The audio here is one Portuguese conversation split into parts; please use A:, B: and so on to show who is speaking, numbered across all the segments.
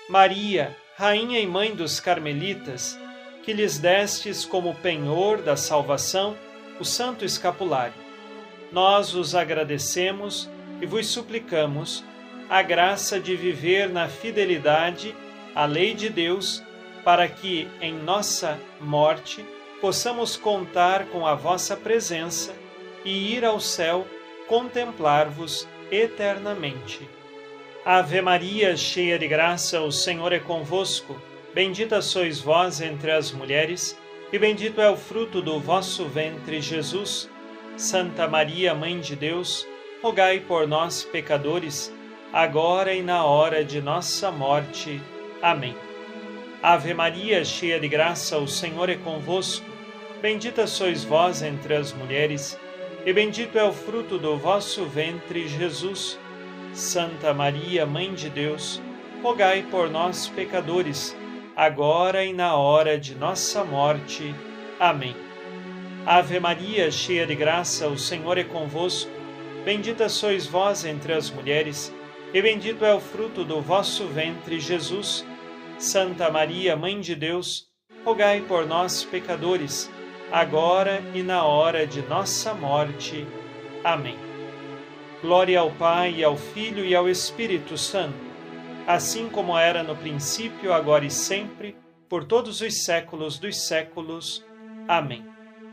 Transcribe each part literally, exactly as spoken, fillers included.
A: Maria, Rainha e Mãe dos Carmelitas, que lhes destes como penhor da salvação o santo escapulário, nós os agradecemos e vos suplicamos a graça de viver na fidelidade à lei de Deus, para que, em nossa morte, possamos contar com a vossa presença e ir ao céu contemplar-vos eternamente. Ave Maria, cheia de graça, o Senhor é convosco. Bendita sois vós entre as mulheres, e bendito é o fruto do vosso ventre, Jesus. Santa Maria, Mãe de Deus, rogai por nós, pecadores, agora e na hora de nossa morte. Amém. Ave Maria, cheia de graça, o Senhor é convosco. Bendita sois vós entre as mulheres, e bendito é o fruto do vosso ventre, Jesus. Santa Maria, Mãe de Deus, rogai por nós, pecadores, agora e na hora de nossa morte. Amém. Ave Maria, cheia de graça, o Senhor é convosco. Bendita sois vós entre as mulheres, e bendito é o fruto do vosso ventre, Jesus. Santa Maria, Mãe de Deus, rogai por nós, pecadores, agora e na hora de nossa morte. Amém. Glória ao Pai, ao Filho e ao Espírito Santo, assim como era no princípio, agora e sempre, por todos os séculos dos séculos. Amém.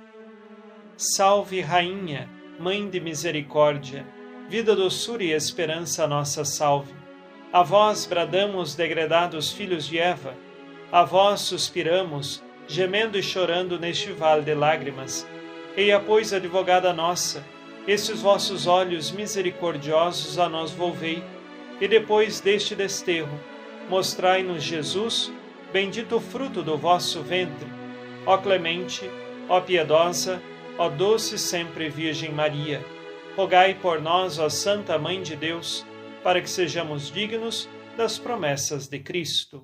A: Salve, Rainha, Mãe de misericórdia, vida, doçura e esperança, nossa salve. A vós bradamos, degredados filhos de Eva, a vós suspiramos, gemendo e chorando neste vale de lágrimas. Eia, pois, advogada nossa, estes vossos olhos misericordiosos a nós volvei, e depois deste desterro, mostrai-nos Jesus, bendito o fruto do vosso ventre. Ó clemente, ó piedosa, ó doce sempre Virgem Maria, rogai por nós, ó Santa Mãe de Deus, para que sejamos dignos das promessas de Cristo.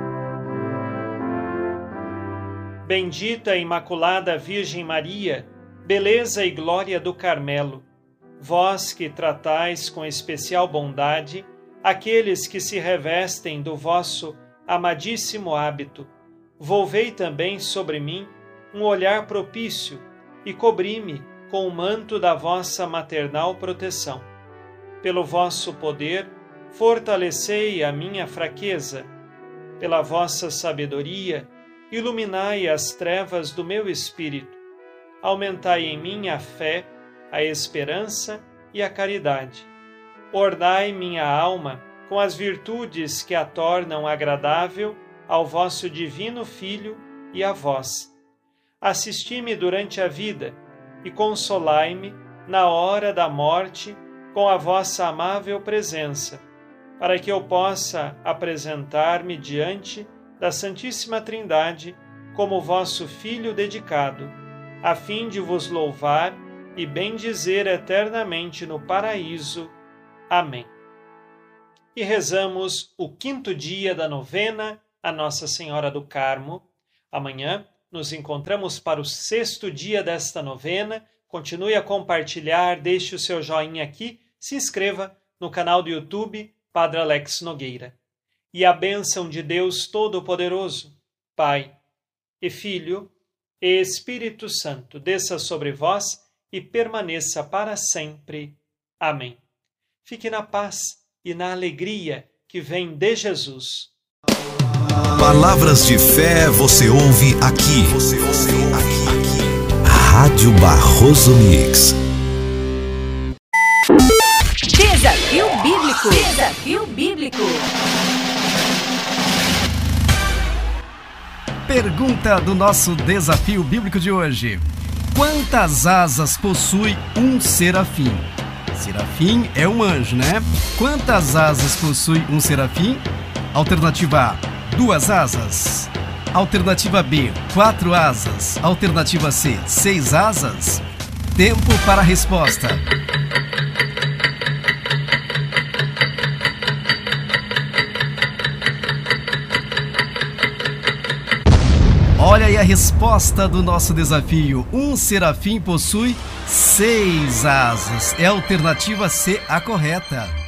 A: Bendita e Imaculada Virgem Maria, beleza e glória do Carmelo, vós que tratais com especial bondade aqueles que se revestem do vosso amadíssimo hábito, volvei também sobre mim um olhar propício e cobri-me com o manto da vossa maternal proteção. Pelo vosso poder, fortalecei a minha fraqueza. Pela vossa sabedoria, iluminai as trevas do meu espírito. Aumentai em mim a fé, a esperança e a caridade. Ornai minha alma com as virtudes que a tornam agradável ao vosso divino Filho e a vós. Assisti-me durante a vida e consolai-me na hora da morte com a vossa amável presença, para que eu possa apresentar-me diante da Santíssima Trindade como vosso Filho dedicado, a fim de vos louvar e bendizer eternamente no paraíso. Amém. E rezamos o quinto dia da novena a Nossa Senhora do Carmo. Amanhã nos encontramos para o sexto dia desta novena. Continue a compartilhar, deixe o seu joinha aqui, se inscreva no canal do YouTube Padre Alex Nogueira. E a bênção de Deus Todo-Poderoso, Pai e Filho e Espírito Santo, desça sobre vós e permaneça para sempre. Amém. Fique na paz e na alegria que vem de Jesus.
B: Palavras de fé você ouve aqui. Você ouve aqui. Rádio Barroso Mix.
C: Desafio Bíblico. Desafio Bíblico.
D: Pergunta do nosso desafio bíblico de hoje: quantas asas possui um serafim? Serafim é um anjo, né? Quantas asas possui um serafim? Alternativa A, duas asas. Alternativa B, quatro asas. Alternativa C, seis asas. Tempo para a resposta. Olha aí a resposta do nosso desafio. Um serafim possui seis asas. É a alternativa C a correta.